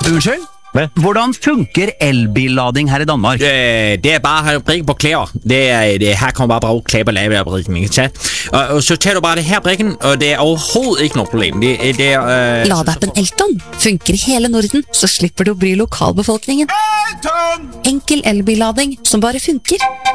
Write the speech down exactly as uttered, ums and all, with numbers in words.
Unnskyld? Hvad? Hvordan funker elbillading her i Danmark? Øh, det er bare at brikke på klæder. Det er, det, her kommer bare brug klæder og lave af brikken, ikke sant? Og, og så tager du bare det her brikken, og det er overhovedet ikke noe problem. Det, det er... Øh, Ladeappen Elton funker i hele Norden, så slipper du å bry lokalbefolkningen. Enkel elbillading som bare funker.